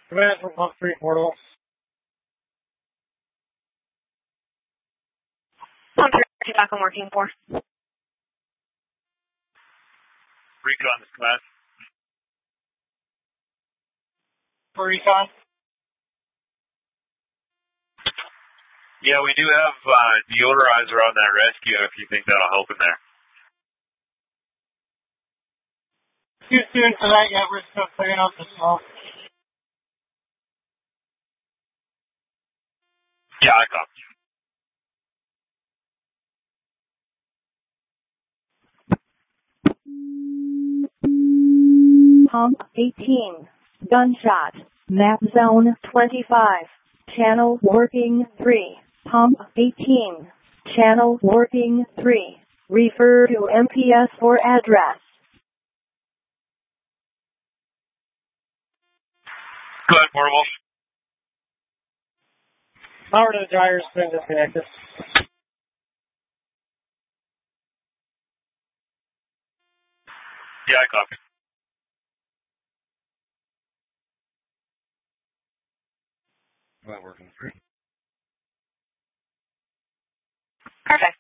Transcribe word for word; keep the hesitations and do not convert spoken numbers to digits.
Command from pump three portable. Pump three, back on working for. Recon is command. For recon. Yeah, we do have uh, deodorizer on that rescue if you think that'll help in there. Too soon for that yet. We're still clearing out the smoke. Yeah, I copy. Pump eighteen. Gunshot. Map zone twenty-five. Channel working three. Pump eighteen. Channel working three. Refer to M P S for address. Go ahead, portable. Power to the dryer's been disconnected. Yeah, I copy. Well, working free. Perfect.